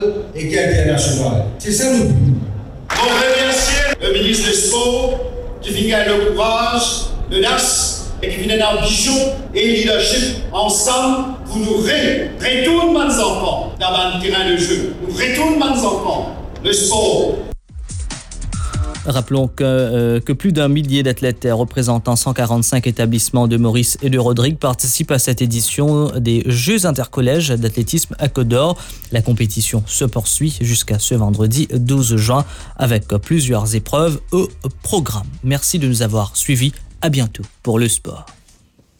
et international. C'est ça le but. On remercie le ministre des Sports qui vient avec le courage, l'audace et qui vient d'ambition et leadership ensemble pour nous retourner les enfants dans le terrain de jeu. Nous retournons les enfants, le sport. Rappelons que plus d'un millier d'athlètes représentant 145 établissements de Maurice et de Rodrigue participent à cette édition des Jeux intercollèges d'athlétisme à Côte d'Or. La compétition se poursuit jusqu'à ce vendredi 12 juin avec plusieurs épreuves au programme. Merci de nous avoir suivis. À bientôt pour le sport.